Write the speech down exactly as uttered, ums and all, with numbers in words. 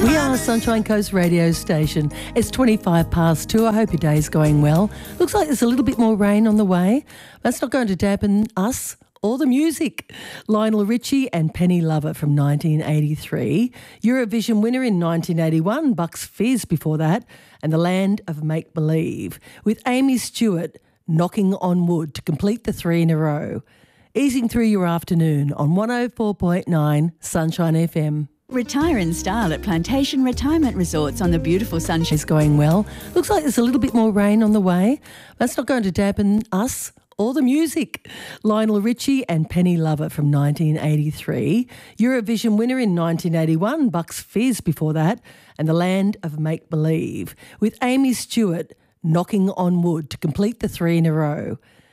We are Sunshine Coast radio station. It's twenty-five past two. I hope your day's going well. Looks like there's a little bit more rain on the way. That's not going to dampen us or the music. Lionel Richie and Penny Lover from nineteen eighty-three. Eurovision winner in nineteen eighty-one, Bucks Fizz before that, and The Land of Make Believe, with Amy Stewart knocking on wood to complete the three in a row. Easing through your afternoon on one oh four point nine Sunshine F M. Retire in style at Plantation Retirement Resorts on the beautiful Sunshine. It's going well. Looks like there's a little bit more rain on the way. That's not going to dampen us or the music. Lionel Richie and Penny Lover from nineteen eighty-three. Eurovision winner in nineteen eighty-one, Bucks Fizz before that, and The Land of Make Believe, with Amy Stewart knocking on wood to complete the three in a row.